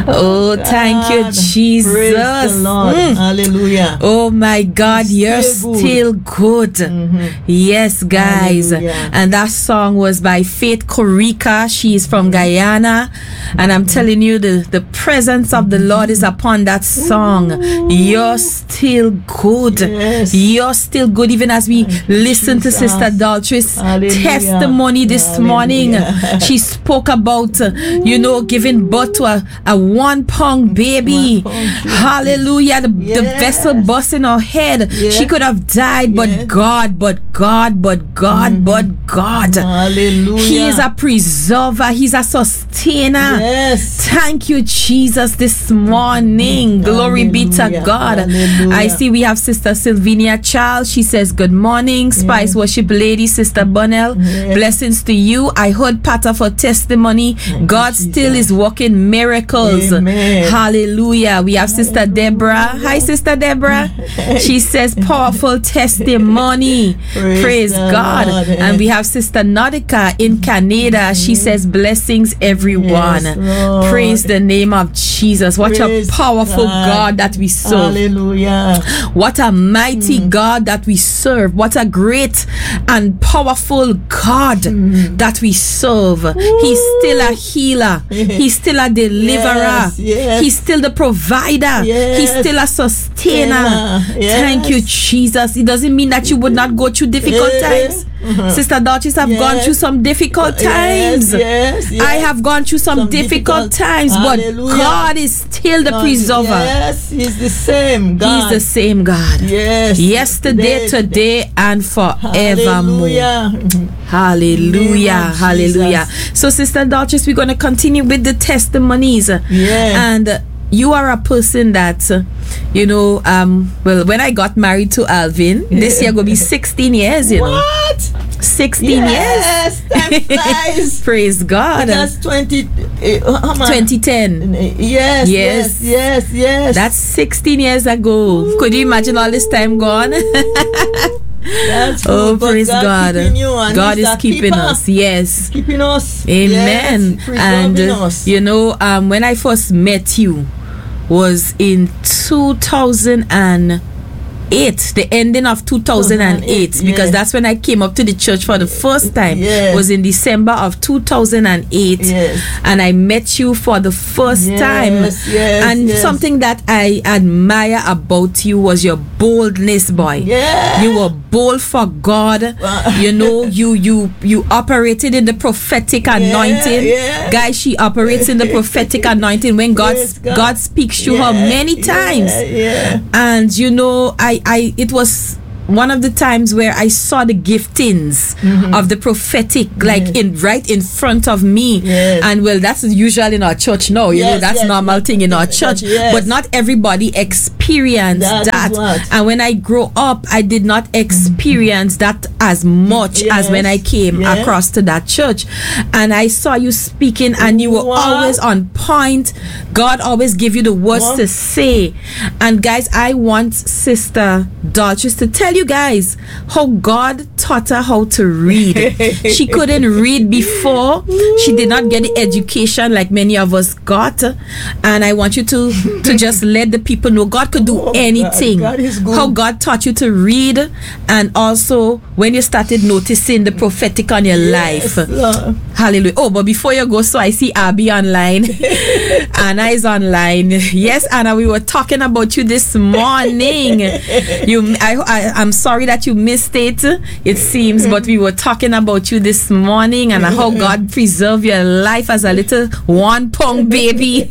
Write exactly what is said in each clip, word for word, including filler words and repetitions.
Oh, thank you, Jesus. Praise the Lord. Mm. Hallelujah. Oh my God, He's you're still good. still good. Mm-hmm. Yes, guys. Hallelujah. And that song was by Faith Korika. She is from Guyana. And I'm telling you, the, the presence of the Lord is upon that song. You're still good. Yes. You're still good. Even as we listen to Jesus. Sister Daltris' Hallelujah. testimony this Hallelujah. morning. She spoke about, uh, you know, giving birth to a, a one pound baby. One pound baby. Hallelujah. The, the Yes. vessel burst in her head. Yes. She could have died, but Yes. God, but God, but God, Mhm. but God. Hallelujah. He is a preserver. He's a sustainer. Yes. Thank you, Jesus, this morning. Glory be to Hallelujah. God. Hallelujah. I see we have Sister Sylvinia Charles. She says, good morning, Spice Worship Lady, Sister Bunnell. Yeah. Blessings to you. I heard part of her testimony. Thank God you, still Jesus. is working miracles. Amen. Hallelujah. We have Sister Deborah. Hi, Sister Deborah. She says, powerful testimony. Praise Praise the God. Lord. And we have Sister Nautica in Canada. She says, blessings, everyone. Yes, Lord. Praise the name of Jesus. What Praise a powerful God. God that we serve. Hallelujah. What a mighty Mm. God that we serve. What a great and powerful God Mm. that we serve. He's still a healer. He's still a deliverer. Yes, yes. He's still the provider. Yes. He's still a sustainer. Yes. Thank you, Jesus. It doesn't mean that you would not go through difficult Yes. times. Mhm. Sister Duchess have Yes. gone through some difficult times. Yes, yes, yes. I have gone through some, Some difficult, difficult- times, Hallelujah. but God is still the God, preserver. Yes, He's the same God. He's the same God. Yes. Yesterday, today, and forevermore. Hallelujah. Hallelujah. Name of Hallelujah. So, Sister Duchess, we're going to continue with the testimonies. Yeah. And uh, you are a person that, uh, you know, um, well, when I got married to Alvin, this year going to be sixteen years, you know. What? sixteen Yes, time years. flies. Praise God. That's twenty. Uh, how much? twenty ten. Yes, Yes. yes, yes, yes. That's sixteen years ago. Ooh. Could you imagine all this time gone? That's Oh, good, but praise God. keeping you, and God He's is a keeping keeper. us. Yes. Keeping us. Amen. Yes, And preserving uh, us. you know, um, when I first met you was in two thousand eight, the ending of two thousand eight, because yes. that's when I came up to the church for the first time. Yes. Was in December of two thousand eight. Yes. And I met you for the first Yes, time. yes, and yes. something that I admire about you was your boldness, boy. Yeah. You were bold for God. Wow. You know, you you you operated in the prophetic anointing. yeah. Guys, she operates in the prophetic anointing when God Praise God. God. speaks to Yeah, her many yeah, times. yeah. And you know, I I it was one of the times where I saw the giftings Mhm. of the prophetic, like Yes. in right in front of me. Yes. And well, that's usual in our church now. You know, Yes, that's yes, normal yes, thing in our yes, church. yes. But not everybody experienced That is that. what. And when I grow up, I did not experience that as much as when I Yes, came yes. across to that church. And I saw you speaking, and you were What? always on point. God always give you the words What? to say. And guys, I want Sister Duchess to tell you guys how God taught her how to read. She couldn't read before. She did not get the education like many of us got. And I want you to to just let the people know God could do Oh, anything. God, God is good. How God taught you to read, and also when you started noticing the prophetic on your Yes, life. Lord. Hallelujah. Oh, but before you go, so I see Abby online. Anna is online. Yes, Anna, we were talking about you this morning. You, I, I, I'm sorry that you missed it, it seems, but we were talking about you this morning and how God preserved your life as a little one pound baby.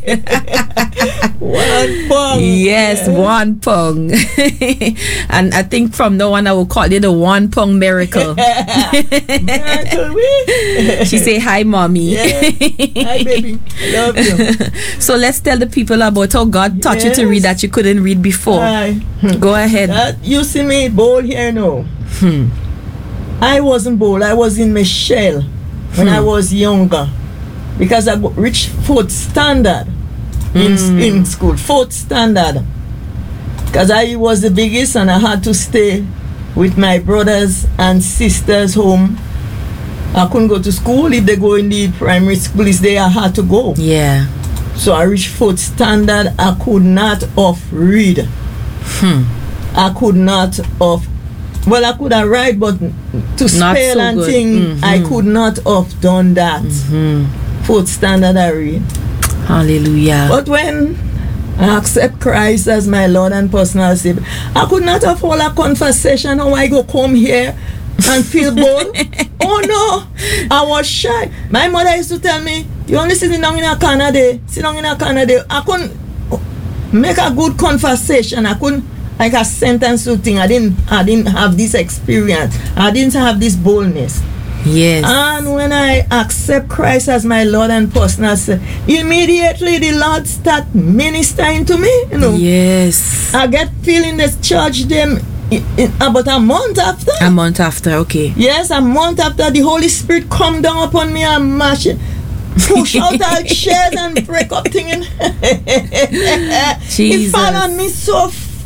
One pound. Yes, one pound. And I think from now on I will call it the one pound miracle. Miracle, we. She say hi, mommy. Yes. Hi, baby. Love you. So let's tell the people about how God taught you to Yes. read that you couldn't read before. Hi. Go ahead. That, you see me bold here now. Hmm. I wasn't bold. I was in my shell when I was younger, because I got- reached fourth standard in Mm. in school. Fourth standard, because I was the biggest and I had to stay with my brothers and sisters home. I couldn't go to school. If they go in the primary school, is there I had to go. Yeah. So I reached fourth standard. I could not of read. Hmm. I could not of, well, I could have write, but to spell so and good. thing, Mm-hmm. I could not have done that. Mm-hmm. Fourth standard I read. Hallelujah. But when I accept Christ as my Lord and personal Savior, I could not have hold a conversation how I go come here and feel bold. Oh no, I was shy. My mother used to tell me, you only sit down in a corner there, sit down in a corner there. I couldn't make a good conversation. I couldn't like a sentence or thing. I didn't I didn't have this experience. I didn't have this boldness. Yes. And when I accept Christ as my Lord and personal Savior, immediately the Lord start ministering to me, you know. Yes. I get feeling this church them in, in about a month after. A month after, okay. Yes, a month after the Holy Spirit come down upon me and mash it, push out all chairs and break up things. He fall on me so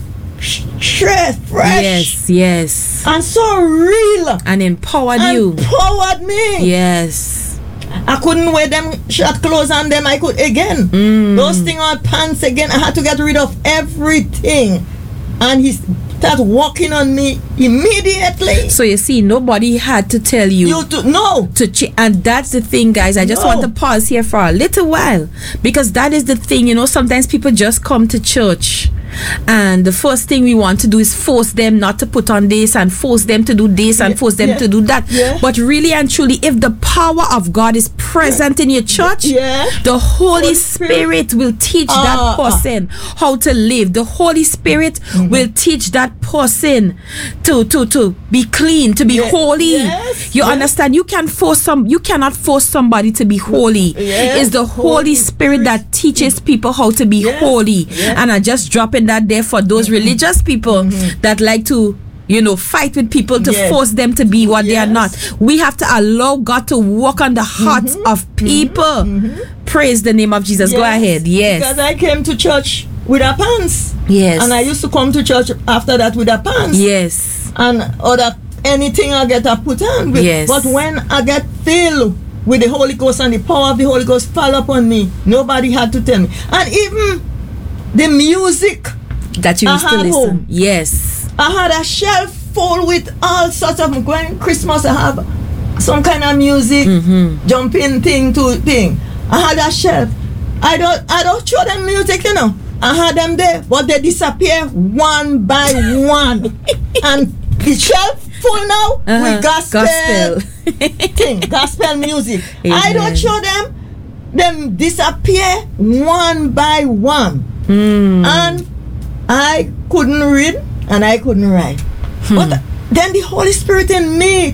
straight, fresh. Yes, yes. And so real. And empowered and you. Empowered me. Yes. I couldn't wear them short clothes on them. I could again. Mm. Those thing on pants again. I had to get rid of everything. And he started walking on me immediately. So you see, nobody had to tell you. You to no. To ch- and that's the thing, guys. I just No. want to pause here for a little while, because that is the thing. You know, sometimes people just come to church, and the first thing we want to do is force them not to put on this and force them to do this and Yeah, force them yeah, to do that. yeah. But really and truly, if the power of God is present in your church, Yeah. the Holy, Holy Spirit, Spirit will teach Ah, that person how to live. The Holy Spirit Mm-hmm. will teach that person to to to be clean, to be Yeah, holy. yes, You yes. understand? You can force some. You cannot force somebody to be holy. Yes, It's the Holy, Holy Spirit, Spirit. that teaches people how to be Yes, holy. yes. And I just dropping that there for those religious people that like to, you know, fight with people to Yes. force them to be what they are Yes. not. We have to allow God to work on the hearts of people. Praise the name of Jesus. Go Yes, ahead. Yes. Because I came to church with a pants. Yes. And I used to come to church after that with a pants. Yes. And other anything I get I put on with. Yes. But when I get filled with the Holy Ghost and the power of the Holy Ghost fall upon me, nobody had to tell me. And even the music, That you I used to had listen. home. Yes. I had a shelf full with all sorts of, when Christmas I have some kind of music, Mm-hmm. jumping thing to thing. I had a shelf. I don't I don't show them music, you know. I had them there, but they disappear one by one. And the shelf full now Uh-huh. with gospel, Gospel. thing, gospel music. I Amen. don't show them. Them disappear one by one. Mm. And I couldn't read and I couldn't write. Hmm. But then the Holy Spirit in me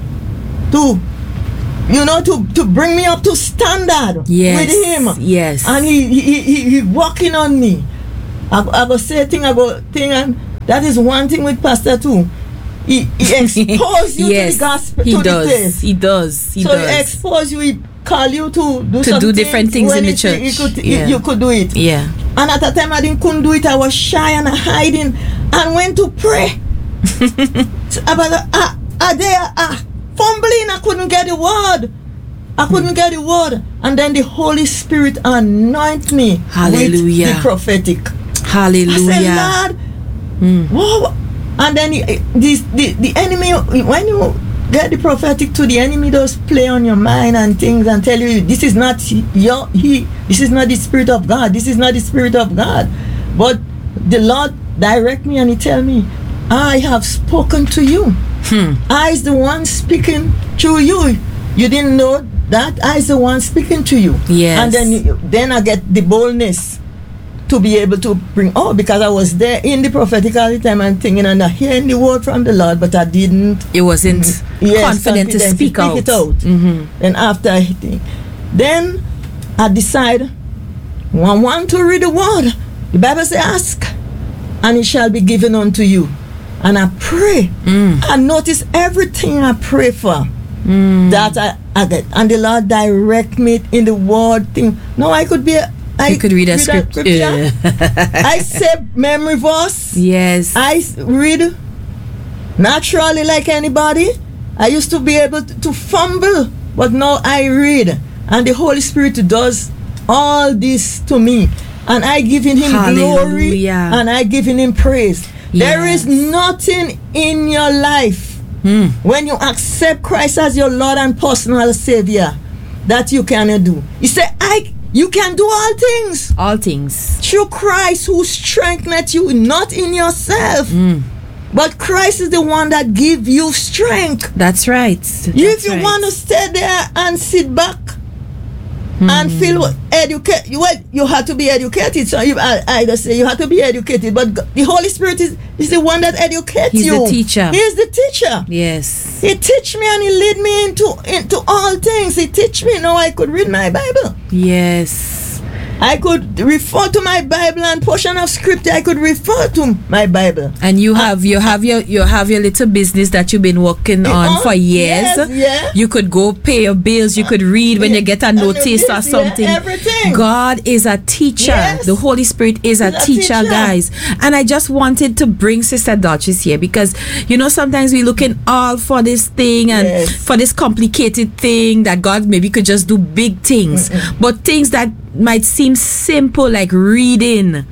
to, you know, to, to bring me up to standard Yes. with him. Yes. And he he, he, he walking on me. I, I go say thing, I go thing, and that is one thing with Pastor too. He, he expose you yes. to the gospel, He to the does. taste. He does. He so does. he expose you, he call you to do To some do different things when in the he think church. You could, Yeah. you, you could do it. yeah. And at the time I didn't couldn't do it. I was shy and hiding and went to pray. So about uh, uh, uh, there, uh, fumbling. I couldn't get the word. I couldn't get the word. And then the Holy Spirit anoint me Hallelujah. with the prophetic. Hallelujah. I said, Lord, Mm. whoa. And then the, the, the, the enemy, when you get the prophetic to the enemy, does play on your mind and things and tell you this is not your he, this is not the Spirit of God, this is not the Spirit of God. But the Lord direct me and he tell me, I have spoken to you. Hmm. I is the one speaking to you. You didn't know that? I is the one speaking to you. Yes. And then you, then I get the boldness to be able to bring, oh, because I was there in the prophetic all the time and thinking and hearing the word from the Lord, but I didn't. It wasn't Yes, confident to confident speak out. it out. Mm-hmm. And after I think, then I decide, I want to read the word. The Bible says, ask, and it shall be given unto you. And I pray. Mm. I notice everything I pray for. Mm. That I, I get. And the Lord direct me in the word thing. No, I could be a, I You could read a script. scripture. Yeah. I say memory verse. Yes. I s- read naturally like anybody. I used to be able to, to fumble, but now I read. And the Holy Spirit does all this to me, and I giving him Hallelujah. glory, and I giving him praise. Yes. There is nothing in your life Mm. when you accept Christ as your Lord and personal Savior that you cannot do. He said, I you can do all things All things. through Christ who strengtheneth you, not in yourself. Mm. But Christ is the one that give you strength. That's right. That's If you right. want to stay there and sit back and feel educated, well, you have to be educated. So you, I, I just say you have to be educated. But God- the Holy Spirit is, is the one that educates He's you. the teacher. He is the teacher. Yes. He teach me and he lead me into into all things. He teach me. Now I could read my Bible. Yes. I could refer to my Bible and portion of scripture. I could refer to my Bible. And you have you have your you have your little business that you've been working on Oh, for years. yes, yeah. You could go pay your bills. You could read when yeah. you get a And notice this, or yeah, something. everything. God is a teacher. Yes. The Holy Spirit is a, He's a teacher, teacher. guys. And I just wanted to bring Sister Duchess here because you know sometimes we looking all for this thing and Yes. for this complicated thing that God maybe could just do big things, but things that might seem simple like reading.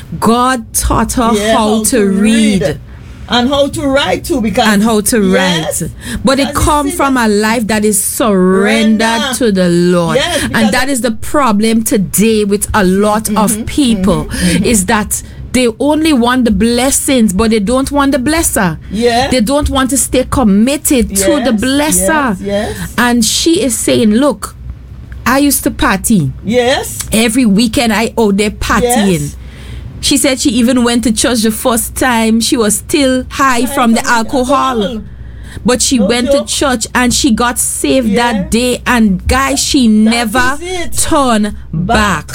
God taught her Yeah, how, to read. and how to write too, because And how to yes, write, but it because you comes see from that- a life that is surrendered Surrender. to the Lord. Yes, because- And that is the problem today with a lot of people, is that they only want the blessings, but they don't want the blesser. Yeah. They don't want to stay committed to Yes, the blesser. yes, yes. And she is saying, look, I used to party. Yes. Every weekend I out there partying. Yes. She said she even went to church the first time. She was still high from the alcohol. But she No went joke. to church and she got saved Yeah. that day. And guys, she never is it. turned back.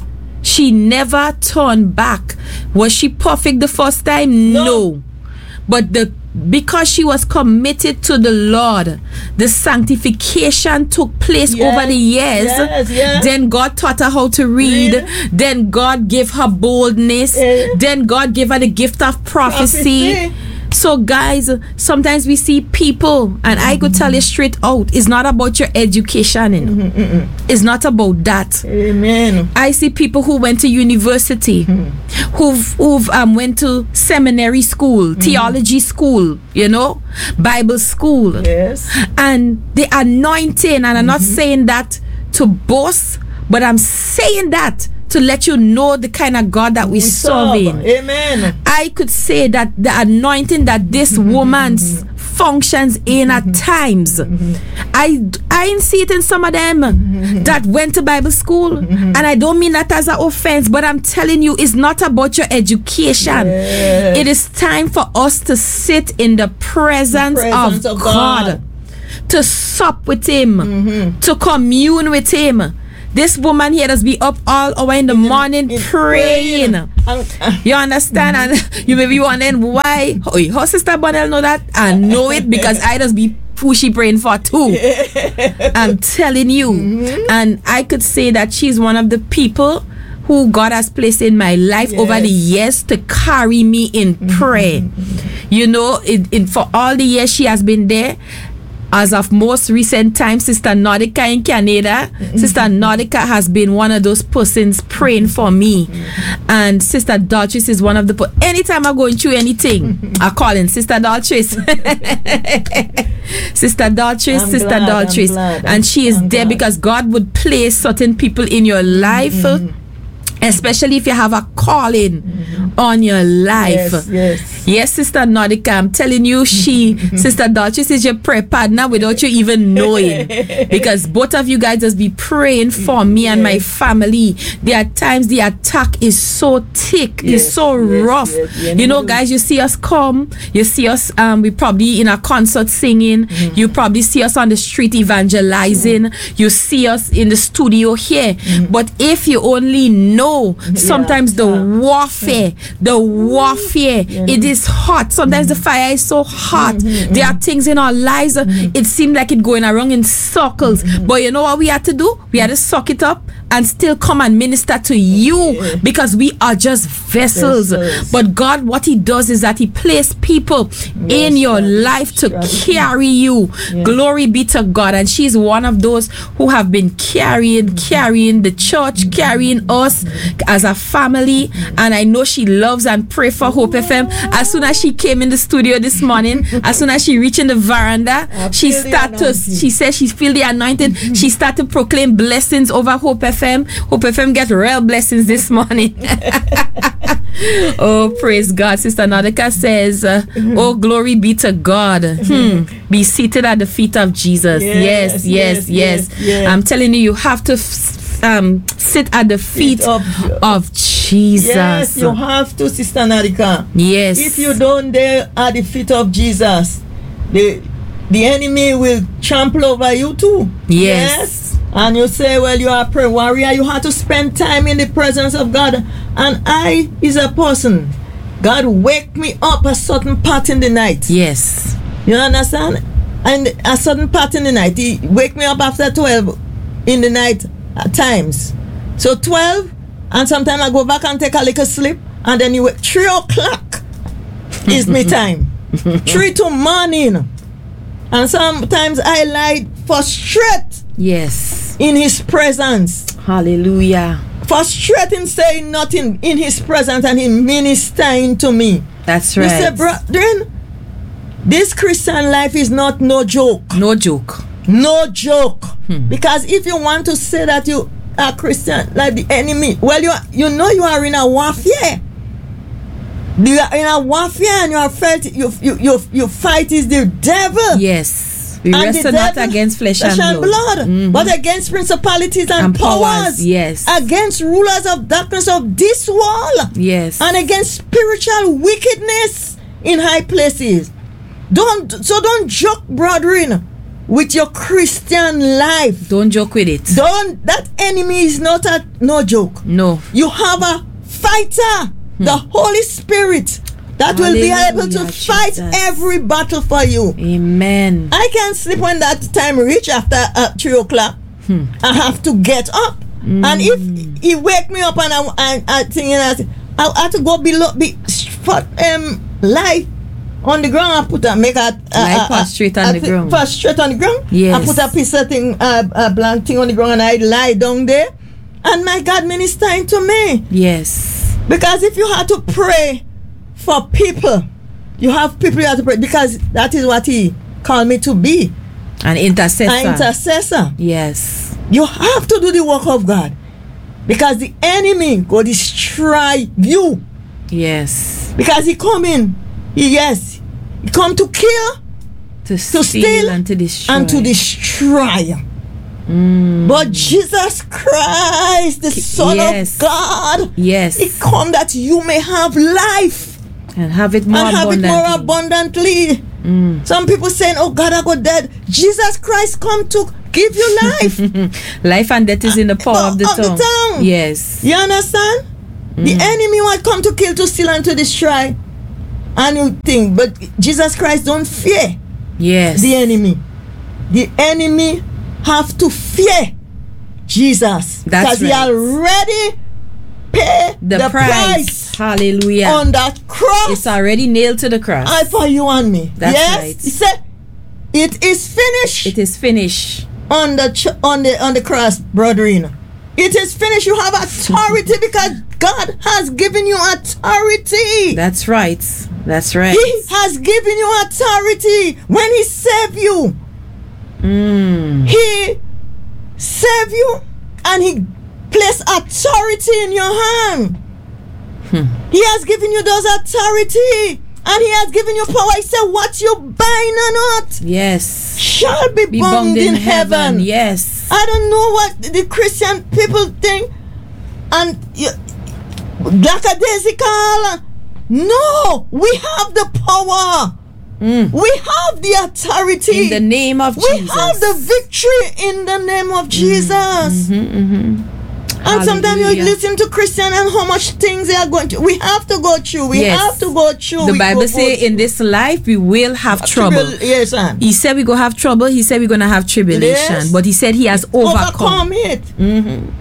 She never turned back. Was she perfect the first time? No. No. But the because she was committed to the Lord, the sanctification took place Yes, over the years. yes, yes. Then God taught her how to read. Read. Then God gave her boldness. Eh. Then God gave her the gift of prophecy. Prophecy. So guys, sometimes we see people, and I could tell you straight out, it's not about your education, you know. It's not about that. Amen. I see people who went to university, who've, who've um, went to seminary school, theology school, you know, Bible school. Yes. And the anointing, and I'm not saying that to boast, but I'm saying that to let you know the kind of God that we serve in. Amen. I could say that the anointing that this woman's functions in at times, I I ain't see it in some of them that went to Bible school, and I don't mean that as an offense, but I'm telling you, it's not about your education. Yes. It is time for us to sit in the presence, presence of, of God, God. to sup with Him, to commune with Him. This woman here does be up all hour in the morning in praying. praying. And, uh, You understand? And you may be wondering why. Oh, her sister Bonell know that? I know it because I just be pushy praying for too. I'm telling you. And I could say that she's one of the people who God has placed in my life Yes. over the years to carry me in prayer. You know, it, it, for all the years she has been there. As of most recent times, Sister Nordica in Canada, Sister Nordica has been one of those persons praying for me. And Sister Duchess is one of the... Po- Anytime I'm going through anything, I call in Sister Duchess. Sister Duchess, I'm Sister glad, I'm Duchess. glad, And she is I'm there glad. because God would place certain people in your life, especially if you have a calling on your life. yes, yes. Yes, Sister Nordica, I'm telling you, she, Sister Duchess, is your prayer partner without you even knowing. Because both of you guys just be praying for me and my family. There are times the attack is so thick, it's Yes, so yes, rough. yes, yes, you know, you do. guys, you see us come, you see us, um, we probably in a concert singing, you probably see us on the street evangelizing, you see us in the studio here. But if you only know, sometimes the yeah. warfare, the warfare, it is hot. Sometimes the fire is so hot. There are things in our lives, uh, it seems like it going around in circles. But you know what we had to do? We had to suck it up and still come and minister to you Yeah. because we are just vessels. Vessels. But God, what he does is that he places people in Yes, your God. life to Strategy. carry you. Yeah. Glory be to God. And she's one of those who have been carrying, Mm-hmm. carrying the church, carrying us as a family. And I know she loves and pray for Hope F M. As soon as she came in the studio this morning, as soon as she reached in the veranda, I she feel the started to, anointing. she said she feel the anointing. She started to proclaim blessings over Hope F M. Hope F M get real blessings this morning. Oh, praise God. Sister Nadika says, uh, oh, glory be to God. Hmm. Be seated at the feet of Jesus. Yes, Yes, yes, yes. yes, yes, yes. I'm telling you, you have to f- um, sit at the feet Feet of- of Jesus. Yes, you have to, Sister Narika. Yes. If you don't dare at the feet of Jesus, the the enemy will trample over you too. Yes. And you say, well, you are a prayer warrior. You have to spend time in the presence of God. And I is a person. God wake me up a certain part in the night. Yes. You understand? And a certain part in the night. He wake me up after twelve in the night at times. So twelve, and sometimes I go back and take a little sleep. And then you wake. three o'clock is me time. three to morning. And sometimes I lie frustrated Yes. in his presence. Hallelujah. Frustrating saying nothing in his presence and he ministering to me. That's You right. say, brethren, this Christian life is not no joke. No joke. No joke. Because if you want to say that you are Christian, like the enemy, well, you are, you know you are in a warfare. You are in a warfare and you are felt you you you, you fight is the devil. Yes. We And wrestle the not devil- against flesh and blood, blood, Mhm. but against principalities and, And powers, powers. yes. Against rulers of darkness of this world. Yes. And against spiritual wickedness in high places. Don't so don't joke, brethren, with your Christian life. Don't joke with it. Don't that enemy is not a no joke. No. You have a fighter, the Holy Spirit, that will be able to Hallelujah, fight Jesus. every battle for you. Amen. I can't sleep when that time reach after uh, three o'clock. Hmm. I have to get up, and if he wake me up and I I, I think I, I have to go below, be for, um lie on the ground. I put a make a, a Lie a- prostrate a- on a the thi- ground. prostrate on the ground. Yes. I put a piece of thing, uh, a blank thing on the ground, and I lie down there, and my God ministering to me. Yes. Because if you have to pray for people, you have people you have to pray, because that is what he called me to be, An intercessor. an intercessor. Yes. You have to do the work of God, because the enemy go destroy you, Yes. because he come in, he, yes, he come to kill To, to steal, steal and to destroy. and to destroy. Mm. But Jesus Christ, the Son yes. of God, Yes. he come that you may have life And have it more and have it abundantly. more abundantly. Mm. Some people saying, oh God, I got dead. Jesus Christ come to give you life. Life and death is in the power of the Of the tongue. tongue. Yes. You understand? The enemy will come to kill, to steal, and to destroy. And you think, but Jesus Christ don't fear Yes. the enemy. The enemy have to fear Jesus. That's because he right. already paid The, the, price. price, Hallelujah. on that cross. It's already nailed to the cross. I for you and me. That's yes? right. He said, it is finished. It is finished. on the ch- on the on the cross, brethren. It is finished. You have authority because God has given you authority. That's right. That's right. He has given you authority when He saved you. Mm. He saved you and He placed authority in your hand. Hmm. He has given you those authority and He has given you power. He said, what you bind on earth Yes. shall be, Be bound, in, heaven. Yes. I don't know what the Christian people think. And you, lackadaisical. No, we have the power. Mm. We have the authority. In the name of we Jesus. have the victory in the name of Jesus. Mhm, mhm. And sometimes you Hallelujah. listen to Christian and how much things they are going to. We have to go through. We Yes. have to go through. The We Bible go- say go in this life we will have trouble. Tribul- Yes, sir. He said we go have trouble. He said we're gonna have tribulation. Yes. But he said he has overcome. Overcome it. Mhm.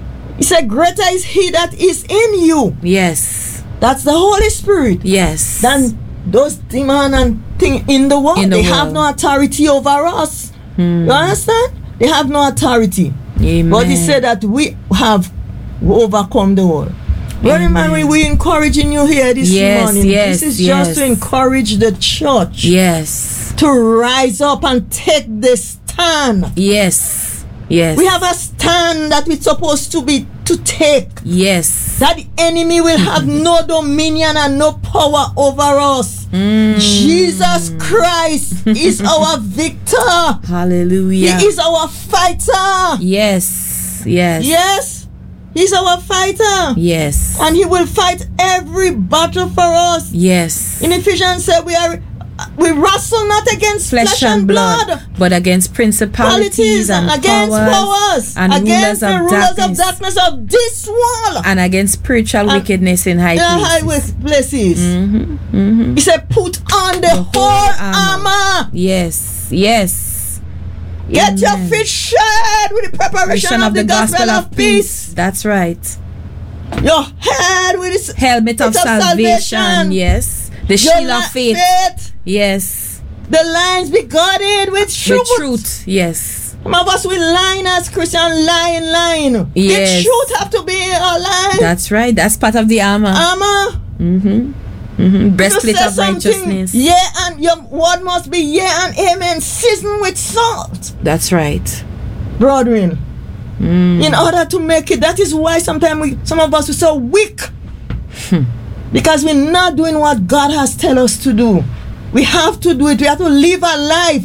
He said, greater is he that is in you. Yes. That's the Holy Spirit. Yes. Than those demons and things in the world. In the they world. have no authority over us. Hmm. You understand? They have no authority. Amen. But he said that we have overcome the world. Very man, we we encouraging you here this Yes, morning. yes, this is yes. just to encourage the church Yes. to rise up and take the stand. Yes. Yes. We have a stand that we're supposed to be to take. Yes. That the enemy will have no dominion and no power over us. Mm. Jesus Christ is our victor. Hallelujah. He is our fighter. Yes. Yes. Yes. He's our fighter. Yes. And he will fight every battle for us. Yes. In Ephesians said we are we wrestle not against Flesh, flesh, and blood, blood, but against principalities and against powers, powers, and against rulers the of rulers darkness, of darkness of this world, and against spiritual and wickedness in high the places. high places. Mm-hmm, mm-hmm. He said, "Put on the, The whole whole armor. armor. Yes, yes. Get your Amen. feet shod with the preparation of, the gospel, of peace. That's right. Your head with the Helmet of, of salvation. salvation. Yes. The your shield li- of faith. faith. Yes. The lines be guarded with truth. The truth. Yes. Some of us will line as Christian, line, line. Yes. The truth have to be a line. That's right. That's part of the armor. Armor. Mm-hmm. Mm-hmm. Breastplate You say of something, righteousness. Yeah, and your word must be yeah and amen, seasoned with salt. That's right. Brethren, Mm. in order to make it, that is why sometimes we, some of us are so weak. Hmm. Because we're not doing what God has tell us to do. We have to do it. We have to live a life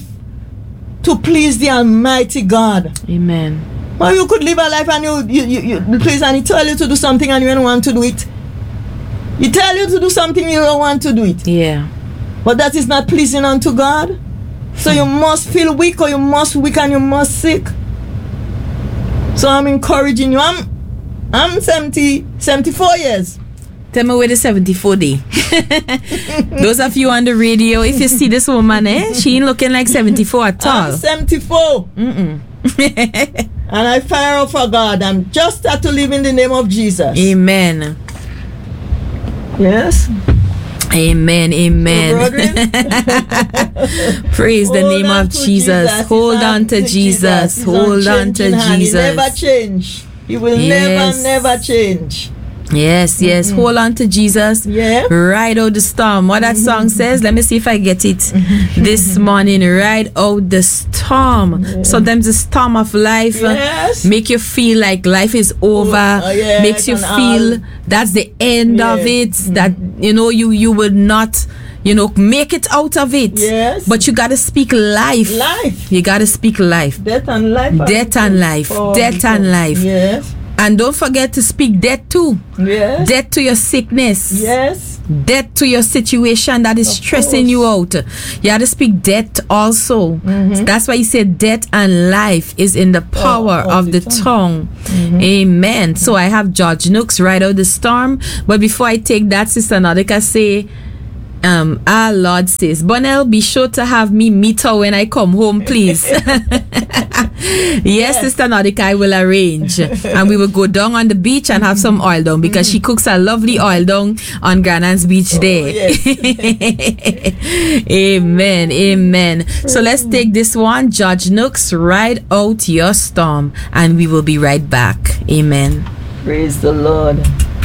to please the Almighty God. Amen. Well, you could live a life and you, you, you, you please, and He tell you to do something and you don't want to do it. He tell you to do something, you don't want to do it. Yeah. But that is not pleasing unto God. So you must feel weak, or you must weak and you must sick. So I'm encouraging you. I'm I'm seventy, seventy-four years. Tell me where the seventy-four day. Those of you on the radio, if you see this woman, eh, she ain't looking like seventy-four at all. I'm seventy-four. Mm-mm. And I fire up for God. I'm just start to live in the name of Jesus. Amen. Yes. Amen. Amen. Praise the Hold name on of to Jesus. Jesus. Hold He's on to He's Jesus. He's Hold on to unchanging hand. He never Jesus. change. He will Yes. never, never change. Yes, yes. Mm-hmm. Hold on to Jesus. Yeah. Ride out the storm. What that song says, let me see if I get it this morning. Ride out the storm. Yeah. Sometimes the storm of life uh, Yes. make you feel like life is over. Oh, yes, makes you and feel all. that's the end Yeah. of it. That you know you you will not you know make it out of it. Yes. But you gotta speak life. Life. You gotta speak life. Death and life. Death and life. Oh, Death and life. Yes. And don't forget to speak death too. Yes. Death to your sickness. Yes. Death to your situation that is Of stressing course. you out. You have to speak death also. Mhm. That's why he said death and life is in the power of of the the tongue. tongue. Amen. So I have George Nooks Ride Out the Storm. But before I take that, Sister Nautica say, um, our Lord says, Bonnell, be sure to have me meet her when I come home, please. Yes, Yes. Sister Nautica, I will arrange. And we will go down on the beach and have some oil down because she cooks a lovely oil down on Granan's Beach there. yes. Amen. Amen. So let's take this one. George Nooks, Ride Out Your Storm. And we will be right back. Amen. Praise the Lord.